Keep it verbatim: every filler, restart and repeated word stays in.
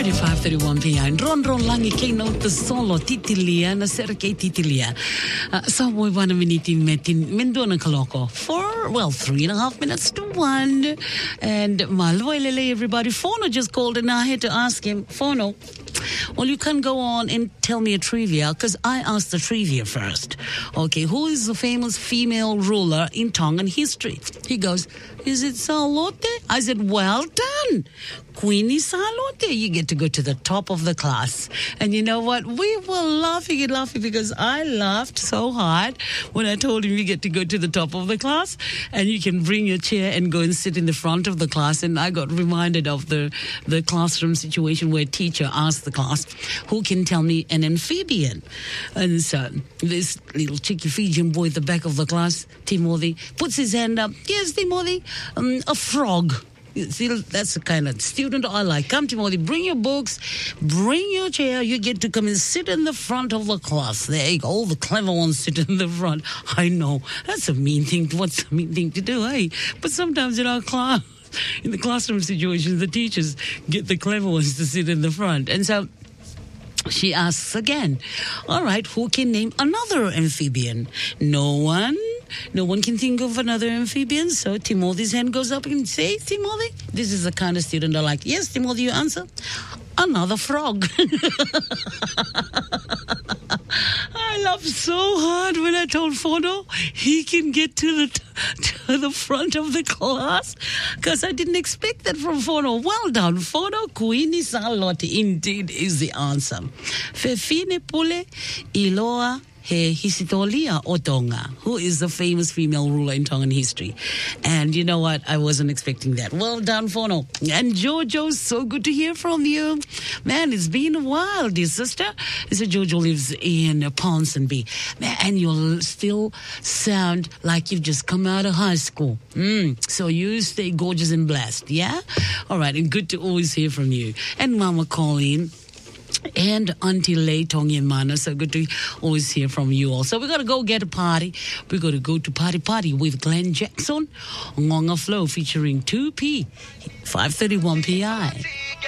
thirty-five thirty-one P M. Ron ron langi kei no te solo titilia na sera kei titilia. So we want to miniti metin mendona kaloko for well three and a half minutes to one. And malvoilele everybody. Fono just called and I had to ask him, Fono, well, you can go on and tell me a trivia because I asked the trivia first. Okay, who is the famous female ruler in Tongan history? He goes, is it Salote? I said, well done. Queenie Salote. You get to go to the top of the class. And you know what? We were laughing and laughing because I laughed so hard when I told him you get to go to the top of the class and you can bring your chair and go and sit in the front of the class. And I got reminded of the, the classroom situation where a teacher asked the class, who can tell me an amphibian? And so this little cheeky Fijian boy at the back of the class, Timothy, puts his hand up. Yes, Timothy, um, a frog. See, that's the kind of student I like. Come, Timothy, bring your books, bring your chair. You get to come and sit in the front of the class. There you go. All the clever ones sit in the front. I know. That's a mean thing. What's a mean thing to do, hey? But sometimes in our class, in the classroom situations, the teachers get the clever ones to sit in the front. And so she asks again, all right, who can name another amphibian? No one? No one can think of another amphibian. So Timothy's hand goes up and says, Timothy, this is the kind of student I like. Yes, Timothy, you answer. Another frog. I laughed so hard when I told Fono he can get to the to the front of the class because I didn't expect that from Fono. Well done, Fono. Queenie Salote indeed is the answer. Fefine pule iloa he Hisitolia o Tonga, who is the famous female ruler in Tongan history. And you know what? I wasn't expecting that. Well done, Fono. And Jojo, so good to hear from you. Man, it's been a while, dear sister. So Jojo lives in Ponsonby. Man, and you'll still sound like you've just come out of high school. Mm. So you stay gorgeous and blessed, yeah? All right, and good to always hear from you. And Mama Colleen. And Auntie Lei Tongi and Mana, so good to always hear from you all. So we're going to go get a party. We're going to go to Party Party with Glenn Jackson, Ngonga Flow featuring two P, five thirty-one P I.